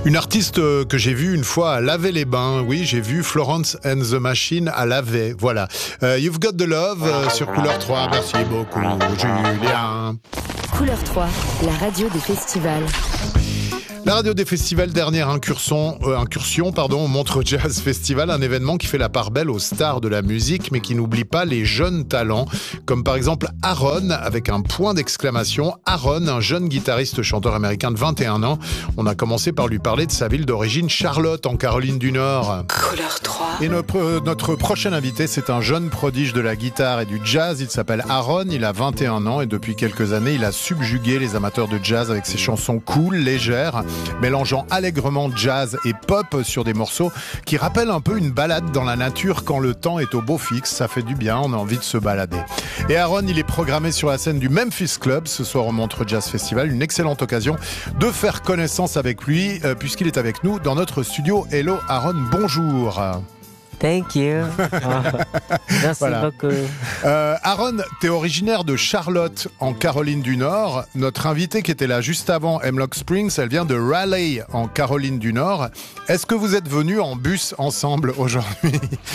Une artiste que j'ai vue une fois à Laver-les-Bains. Oui, j'ai vu Florence and the Machine à Laver. Voilà. You've Got the Love sur Couleur 3. Merci beaucoup, Julien. Couleur 3, la radio des festivals. La radio des festivals, dernière incursion au Montreux Jazz Festival, un événement qui fait la part belle aux stars de la musique, mais qui n'oublie pas les jeunes talents, comme par exemple Aaron, avec un point d'exclamation. Aaron, un jeune guitariste chanteur américain de 21 ans. On a commencé par lui parler de sa ville d'origine, Charlotte, en Caroline du Nord. Couleur 3. Et notre prochain invité, c'est un jeune prodige de la guitare et du jazz. Il s'appelle Aaron, il a 21 ans et depuis quelques années, il a subjugué les amateurs de jazz avec ses chansons cool, légères, mélangeant allègrement jazz et pop sur des morceaux qui rappellent un peu une balade dans la nature quand le temps est au beau fixe. Ça fait du bien, on a envie de se balader. Et Aaron, il est programmé sur la scène du Memphis Club ce soir au Montreux Jazz Festival. Une excellente occasion de faire connaissance avec lui puisqu'il est avec nous dans notre studio. Hello Aaron, bonjour. Thank you. Merci Voilà. beaucoup. Aaron, t'es originaire de Charlotte, en Caroline du Nord. Notre invitée qui était là juste avant, Hemlock Springs, elle vient de Raleigh, en Caroline du Nord. Est-ce que vous êtes venus en bus ensemble aujourd'hui?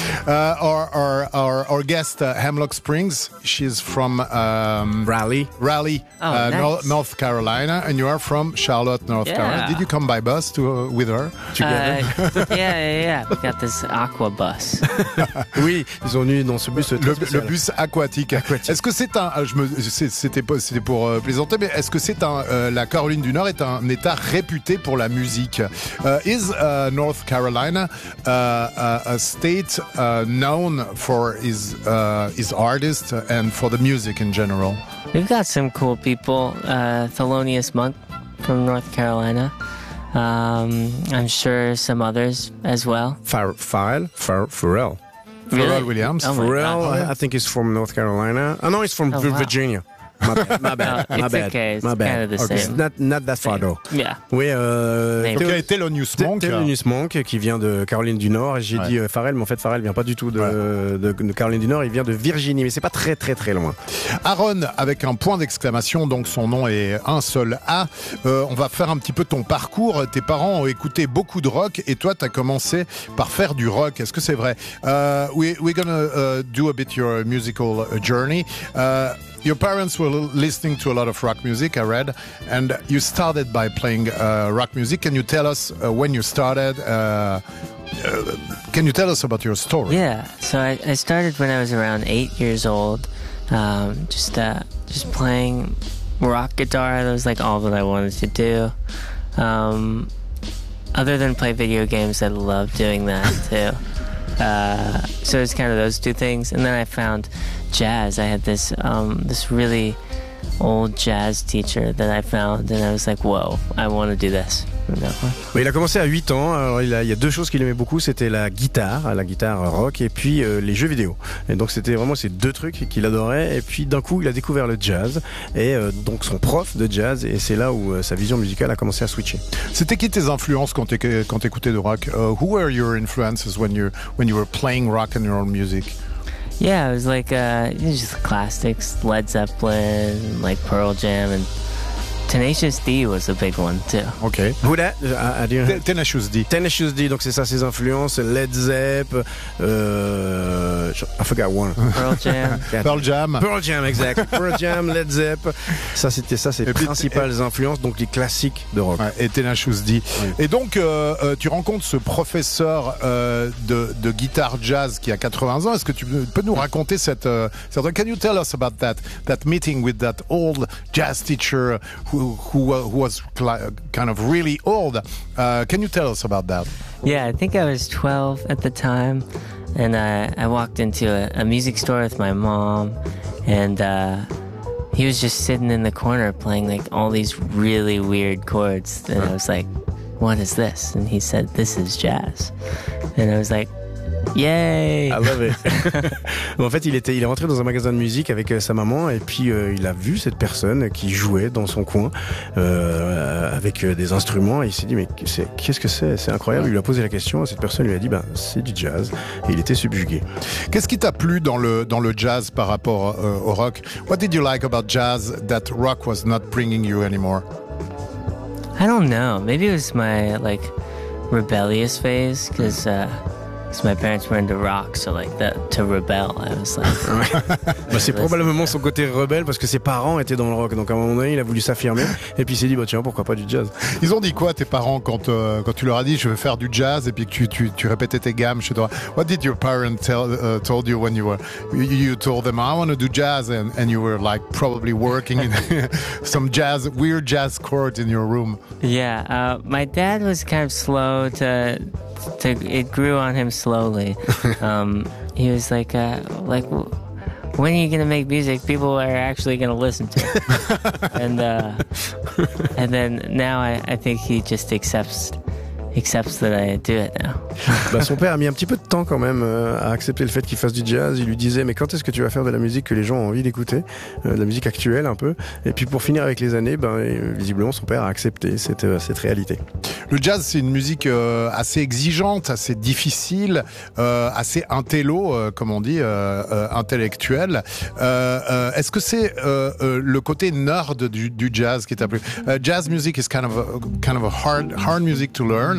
Our guest, Hemlock Springs, she's from Raleigh. Raleigh, Oh, nice. North Carolina, and you are from Charlotte, North Yeah. Carolina. Did you come by bus with her? Yeah. We got this aqua bus. Oui, ils sont venus dans ce bus très Le spécial. bus aquatique. Est-ce que c'est c'était pour plaisanter, mais est-ce que c'est la Caroline du Nord est un État réputé pour la musique? Is North Carolina a state known for his artists and for the music in general? We've got some cool people. Thelonious Monk from North Carolina. I'm sure some others as well. Pharrell. Pharrell Williams. Oh my Pharrell, God. I think he's from North Carolina. Oh no, he's from Oh, wow. Virginia. My bad. It's okay. It's kind of the Okay. same. It's not that far though. Yeah. Oui, Maybe. Donc, Thelonious Monk. Thelonious Monk qui vient de Caroline du Nord. Et j'ai dit Pharrell, mais en fait Pharrell vient pas du tout de Caroline du Nord. Il vient de Virginie, mais c'est pas très loin. Aaron, avec un point d'exclamation, donc son nom est un seul A. On va faire un petit peu ton parcours. Tes parents ont écouté beaucoup de rock et toi, tu as commencé par faire du rock. Est-ce que c'est vrai? We're gonna do a bit your musical journey. Your parents were listening to a lot of rock music, I read, and you started by playing rock music. Can you tell us when you started? Can you tell us about your story? Yeah. So I started when I was around 8 years old. Just playing rock guitar. That was like all that I wanted to do. Other than play video games, I love doing that too. So it's kind of those two things, and then I found jazz. I had this really old jazz teacher that I found, and I was like, whoa, I want to do this. Mais il a commencé à 8 ans. Alors il y a deux choses qu'il aimait beaucoup, c'était la guitare rock, et puis les jeux vidéo. Et donc c'était vraiment ces deux trucs qu'il adorait. Et puis d'un coup, il a découvert le jazz et donc son prof de jazz. Et c'est là où sa vision musicale a commencé à switcher. C'était qui tes influences quand t'écoutais de rock? Who were your influences when you were playing rock and roll music? Yeah, it was like just classics, Led Zeppelin, like Pearl Jam, and Tenacious D was a big one too. Okay. Who that? Tenacious D. Tenacious D, donc c'est ça ses influences. Led Zepp, I forgot one. Pearl Jam. Pearl Jam, exact. Pearl Jam, Led Zepp. Ça c'était ça, ses principales influences, donc les classiques de rock. Ouais, et Tenacious D. Oui. Et donc tu rencontres ce professeur de guitare jazz qui a 80 ans. Est-ce que tu peux nous raconter cette can you tell us about that meeting with that old jazz teacher who was kind of really old? Can you tell us about that? Yeah, I think I was 12 at the time, and I walked into a music store with my mom, and he was just sitting in the corner playing like all these really weird chords, and I was like, what is this? And he said, this is jazz. And I was like, yay! I love it. En fait, il est rentré dans un magasin de musique avec sa maman et puis il a vu cette personne qui jouait dans son coin avec des instruments et il s'est dit mais qu'est-ce que c'est? C'est incroyable. Il lui a posé la question et cette personne lui a dit c'est du jazz et il était subjugué. Qu'est-ce qui t'a plu dans le jazz par rapport au rock? What did you like about jazz that rock was not bringing you anymore? I don't know. Maybe it was my like rebellious phase because my parents were into rock, so like to rebel, I was like. Bah, c'est probablement son côté rebelle parce que ses parents étaient dans le rock, donc à un moment donné il a voulu s'affirmer et puis il s'est dit bah tiens pourquoi pas du jazz. Ils ont dit quoi tes parents quand tu leur as dit je veux faire du jazz et puis que tu répétais tes gammes chez toi? What did your parents told you when you told them I want to do jazz and you were like probably working in some weird jazz chords in your room? Yeah, my dad was kind of slow to it grew on him slowly. He was like when are you gonna make music people are actually gonna listen to? and then now I think he just accepts that I do it now. Bah, son père a mis un petit peu de temps quand même à accepter le fait qu'il fasse du jazz. Il lui disait mais quand est-ce que tu vas faire de la musique que les gens ont envie d'écouter, de la musique actuelle un peu. Et puis pour finir avec les années, visiblement son père a accepté cette réalité. Le jazz, c'est une musique assez exigeante, assez difficile, assez intello, comme on dit, intellectuelle. Est-ce que c'est le côté nerd du jazz qui t'a plu? Jazz music is kind of a hard music to learn.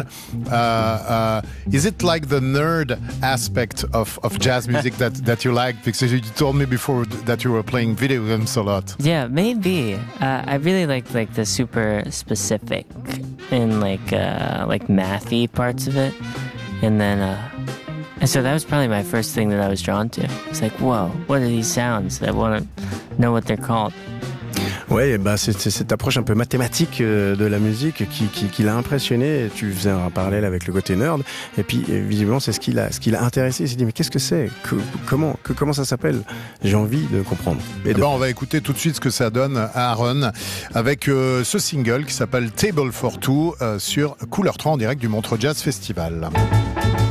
Is it like the nerd aspect of jazz music that you like? Because you told me before that you were playing video games a lot. Yeah, maybe. I really like the super specific and like mathy parts of it, and then and so that was probably my first thing that I was drawn to. It's like, whoa, what are these sounds? I want to know what they're called. Ouais, bah c'est cette approche un peu mathématique de la musique qui l'a impressionné. Tu faisais un parallèle avec le côté nerd, et puis visiblement c'est ce qui l'a intéressé. Il s'est dit mais qu'est-ce que c'est, comment ça s'appelle? J'ai envie de comprendre. On va écouter tout de suite ce que ça donne à Aaron avec ce single qui s'appelle Table for Two sur Couleur 3 en direct du Montreux Jazz Festival.